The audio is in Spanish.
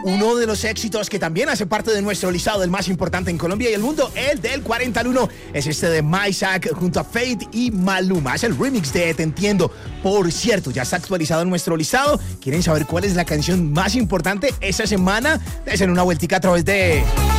uno de los éxitos que también hace parte de nuestro listado del más importante en Colombia y el mundo, el del 40 al 1, es este de Mysak junto a Fate y Maluma. Es el remix de Te Entiendo. Por cierto, ya está actualizado en nuestro listado. ¿Quieren saber cuál es la canción más importante esta semana? Desen una vueltica a través de